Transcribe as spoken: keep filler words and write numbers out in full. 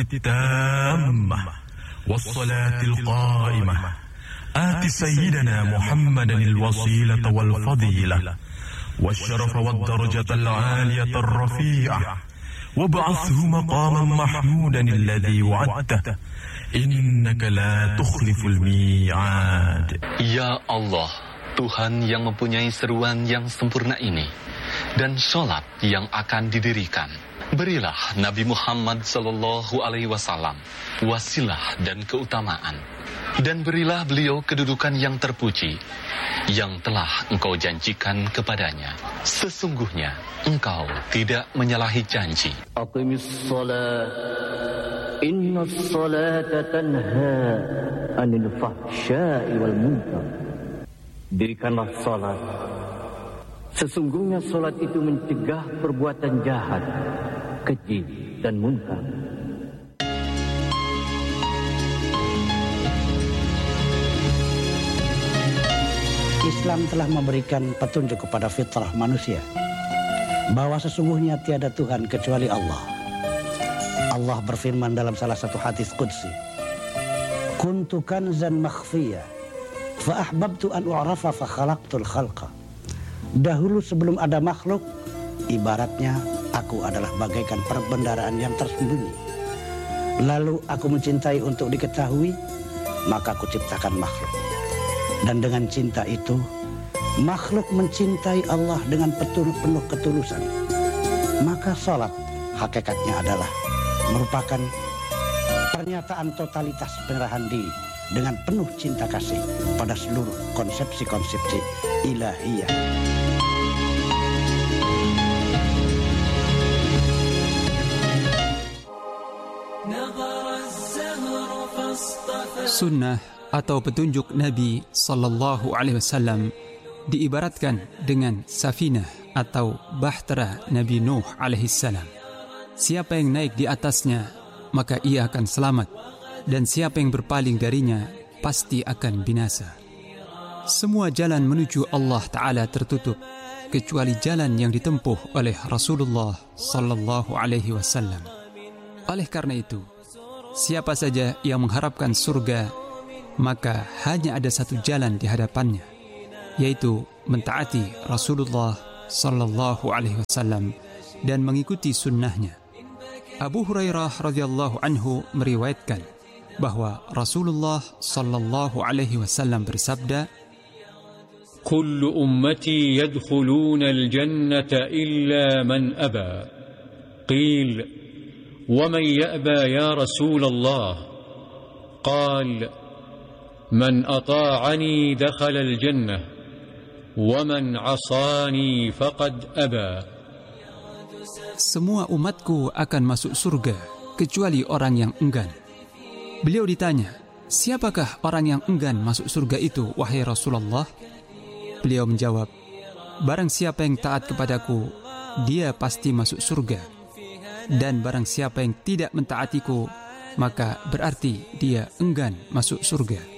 تامة والصلاة القائمة آت سيدنا محمدا الوسيلة والفضيلة والشرف والدرجة العالية الرفيعة وابعثه مقاما محمودا الذي وعدته إنك لا تخلف الميعاد. Ya Allah, Tuhan yang mempunyai seruan yang sempurna ini dan sholat yang akan didirikan, berilah Nabi Muhammad sallallahu alaihi wasallam wasilah dan keutamaan, dan berilah beliau kedudukan yang terpuji yang telah Engkau janjikan kepadanya. Sesungguhnya Engkau tidak menyalahi janji. Aqimis shalah, inna sholata tanha anil fahsya'i wal munkar. Dirikanlah salat, sesungguhnya salat itu mencegah perbuatan jahat, keji dan munkar. Islam telah memberikan petunjuk kepada fitrah manusia bahwa sesungguhnya tiada Tuhan kecuali Allah. Allah berfirman dalam salah satu hadis qudsi, "Kuntu kanzan makhfiyah, fa ahbabtu an u'rafa fa khalaqtul khalqa." Dahulu sebelum ada makhluk, ibaratnya aku adalah bagaikan perbendaharaan yang tersembunyi. Lalu aku mencintai untuk diketahui, maka aku ciptakan makhluk. Dan dengan cinta itu, makhluk mencintai Allah dengan penuh penuh ketulusan. Maka salat hakikatnya adalah merupakan pernyataan totalitas penyerahan diri dengan penuh cinta kasih pada seluruh konsepsi-konsepsi ilahiyah. Sunnah atau petunjuk Nabi sallallahu alaihi wasallam diibaratkan dengan safinah atau bahtera Nabi Nuh alaihi salam. Siapa yang naik di atasnya, maka ia akan selamat, dan siapa yang berpaling darinya pasti akan binasa. Semua jalan menuju Allah Ta'ala tertutup kecuali jalan yang ditempuh oleh Rasulullah sallallahu alaihi wasallam. Oleh karena itu, siapa saja yang mengharapkan surga, maka hanya ada satu jalan di hadapannya, yaitu mentaati Rasulullah sallallahu alaihi wasallam dan mengikuti sunnahnya. Abu Hurairah radhiyallahu anhu meriwayatkan bahwa Rasulullah sallallahu alaihi wasallam bersabda, "Kullu ummati yadkhuluna al-jannata illa man aba." Qil, "Wa man ya'ba ya Rasulullah?" Qal, "Man ata'ani dakhala al-jannah, wa man 'asani faqad aba." Semua umatku akan masuk surga kecuali orang yang enggan. Beliau ditanya, "Siapakah orang yang enggan masuk surga itu, wahai Rasulullah?" Beliau menjawab, "Barang siapa yang taat kepadaku, dia pasti masuk surga. Dan barang siapa yang tidak mentaatiku, maka berarti dia enggan masuk surga."